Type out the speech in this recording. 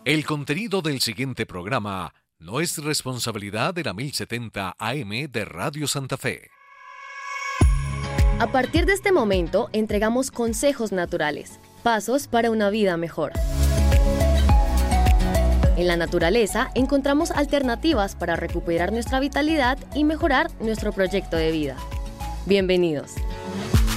El contenido del siguiente programa no es responsabilidad de la 1070 AM de Radio Santa Fe. A partir de este momento, entregamos consejos naturales, pasos para una vida mejor. En la naturaleza encontramos alternativas para recuperar nuestra vitalidad y mejorar nuestro proyecto de vida. Bienvenidos.